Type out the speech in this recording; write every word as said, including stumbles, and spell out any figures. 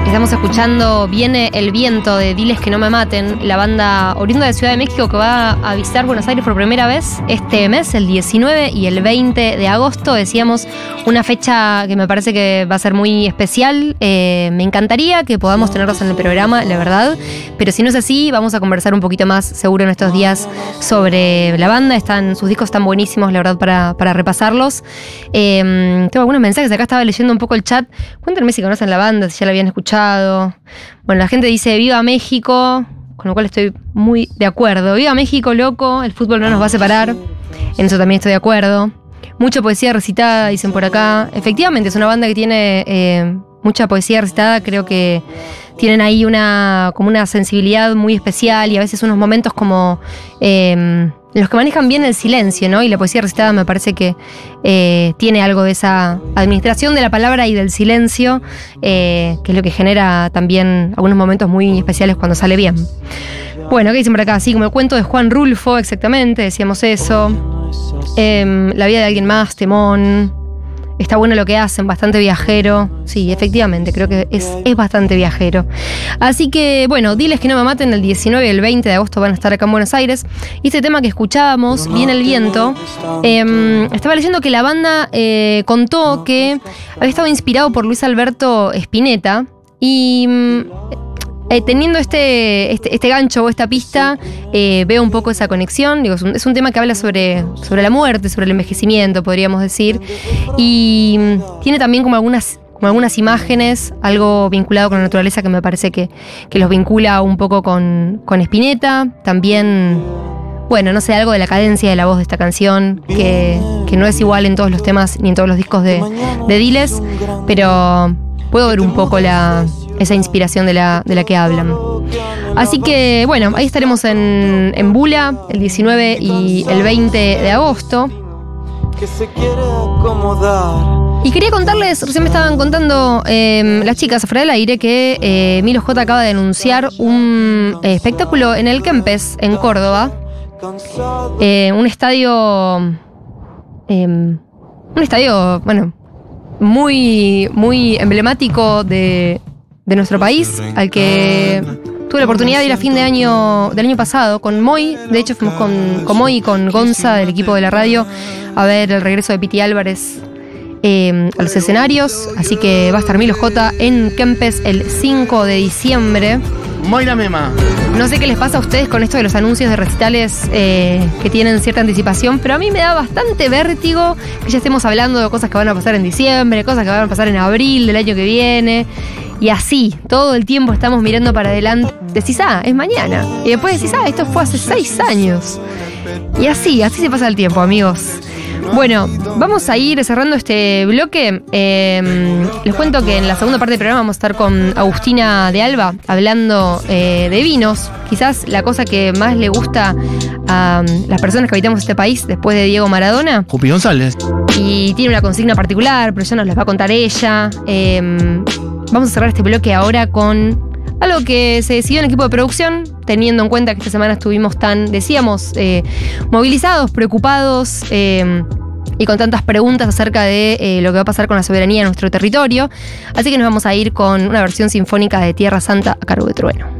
Estamos escuchando Viene el viento de Diles que no me maten, la banda oriunda de Ciudad de México que va a visitar Buenos Aires por primera vez este mes, el diecinueve y el veinte de agosto. Decíamos, una fecha que me parece que va a ser muy especial. Eh, me encantaría que podamos tenerlos en el programa, la verdad, pero si no es así, vamos a conversar un poquito más seguro en estos días sobre la banda. Están, sus discos están buenísimos, la verdad, para, para repasarlos. Eh, tengo algunos mensajes, acá estaba leyendo un poco el chat. Cuéntenme si conocen la banda, si ya la habían escuchado. Bueno, la gente dice viva México, con lo cual estoy muy de acuerdo. Viva México, loco, el fútbol no nos va a separar. En eso también estoy de acuerdo. Mucha poesía recitada, dicen por acá. Efectivamente, es una banda que tiene eh, mucha poesía recitada. Creo que tienen ahí una, como una sensibilidad muy especial y a veces unos momentos como eh, los que manejan bien el silencio, ¿no? Y la poesía recitada me parece que eh, tiene algo de esa administración de la palabra y del silencio, eh, que es lo que genera también algunos momentos muy especiales cuando sale bien. Bueno, ¿qué dicen por acá? Sí, como el cuento de Juan Rulfo, exactamente, decíamos eso. Eh, la vida de alguien más, Temón. Está bueno lo que hacen, bastante viajero. Sí, efectivamente, creo que es, es bastante viajero. Así que, bueno, Diles que no me maten, el diecinueve y el veinte de agosto van a estar acá en Buenos Aires. Y este tema que escuchábamos, Viene el viento, eh, estaba leyendo que la banda eh, contó que había estado inspirado por Luis Alberto Spinetta y... Eh, teniendo este, este, este gancho o esta pista, eh, veo un poco esa conexión. Digo, es, un, es un tema que habla sobre, sobre la muerte, sobre el envejecimiento, podríamos decir. Y mm, tiene también como algunas, como algunas imágenes, algo vinculado con la naturaleza que me parece que, que los vincula un poco con, con Spinetta. También, bueno, no sé, algo de la cadencia de la voz de esta canción, que, que no es igual en todos los temas ni en todos los discos de, de Diles, pero puedo ver un poco la... esa inspiración de la, de la que hablan. Así que, bueno, ahí estaremos en, en Bula el diecinueve y el veinte de agosto. Y quería contarles, recién me estaban contando eh, las chicas afuera del aire que eh, Milo J acaba de anunciar un eh, espectáculo en el Kempes, en Córdoba. Eh, un estadio... Eh, un estadio, bueno, muy, muy emblemático de... de nuestro país, al que tuve la oportunidad de ir a fin de año del año pasado con Moy. De hecho fuimos con, con Moy y con Gonza del equipo de la radio a ver el regreso de Piti Álvarez eh, a los escenarios. Así que va a estar Milo J en Kempes el cinco de diciembre. Moira Mema. No sé qué les pasa a ustedes con esto de los anuncios de recitales eh, que tienen cierta anticipación, pero a mí me da bastante vértigo que ya estemos hablando de cosas que van a pasar en diciembre, cosas que van a pasar en abril del año que viene. Y así, todo el tiempo estamos mirando para adelante. Decís, ah, es mañana. Y después decís, ah, esto fue hace seis años. Y así, así se pasa el tiempo, amigos. Bueno, vamos a ir cerrando este bloque. Eh, les cuento que en la segunda parte del programa vamos a estar con Agustina de Alba hablando eh, de vinos. Quizás la cosa que más le gusta a las personas que habitamos este país después de Diego Maradona. Jupi González. Y tiene una consigna particular, pero ya nos la va a contar ella. Eh, vamos a cerrar este bloque ahora con algo que se decidió en el equipo de producción, teniendo en cuenta que esta semana estuvimos tan, decíamos, eh, movilizados, preocupados eh, y con tantas preguntas acerca de eh, lo que va a pasar con la soberanía en nuestro territorio. Así que nos vamos a ir con una versión sinfónica de Tierra Santa a cargo de Trueno.